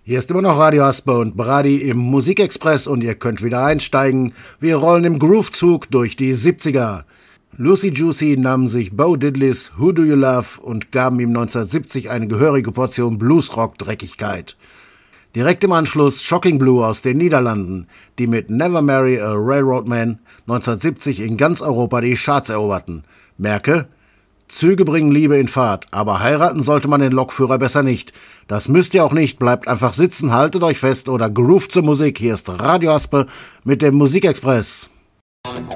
Hier ist immer noch Radio Aspe und Brady im Musikexpress und ihr könnt wieder einsteigen. Wir rollen im Groovezug durch die 70er. Lucy Juicy nahmen sich Bo Diddleys Who Do You Love und gaben ihm 1970 eine gehörige Portion Bluesrock-Dreckigkeit. Direkt im Anschluss Shocking Blue aus den Niederlanden, die mit Never Marry a Railroad Man 1970 in ganz Europa die Charts eroberten. Merke: Züge bringen Liebe in Fahrt, aber heiraten sollte man den Lokführer besser nicht. Das müsst ihr auch nicht, bleibt einfach sitzen, haltet euch fest oder groovt zur Musik. Hier ist Radio Aspe mit dem Musikexpress.